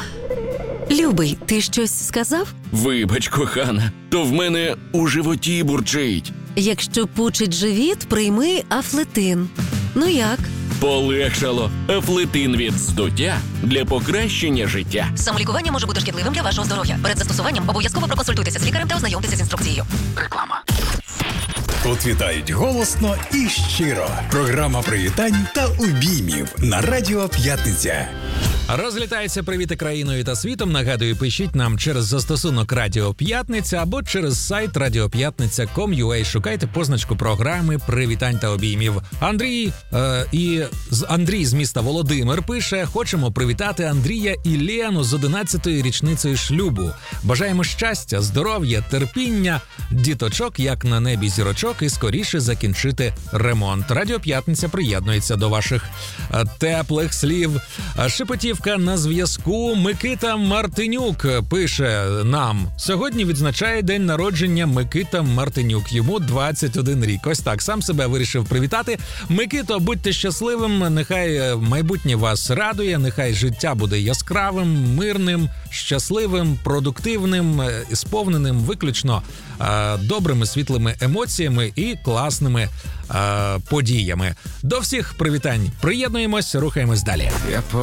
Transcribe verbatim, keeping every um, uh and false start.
Любий, ти щось сказав? Вибач, кохана, то в мене у животі бурчить. Якщо пучить живіт, прийми Афлетин. Ну як? Полегшало. Афлетин від здуття для покращення життя. Самолікування може бути шкідливим для вашого здоров'я. Перед застосуванням обов'язково проконсультуйтеся з лікарем та ознайомтеся з інструкцією. Реклама. Тут вітають голосно і щиро. Програма привітань та обіймів на Радіо П'ятниця. Розлітається привіти країною та світом. Нагадую, пишіть нам через застосунок Радіо П'ятниця або через сайт радіоп'ятниця крапка ком крапка ю а. Шукайте позначку програми привітань та обіймів. Андрій е, і з Андрій з міста Володимир пише: хочемо привітати Андрія і Лену з одинадцятою річницею шлюбу. Бажаємо щастя, здоров'я, терпіння, діточок, як на небі зірочок, і скоріше закінчити ремонт. Радіо П'ятниця приєднується до ваших е, теплих слів. Шепотів на зв'язку. Микита Мартинюк пише нам: сьогодні відзначає день народження Микита Мартинюк. Йому двадцять один рік. Ось так, сам себе вирішив привітати. Микито, будьте щасливим, нехай майбутнє вас радує, нехай життя буде яскравим, мирним, щасливим, продуктивним, сповненим виключно е, добрими, світлими емоціями і класними е, подіями. До всіх привітань приєднуємось, рухаємось далі. Я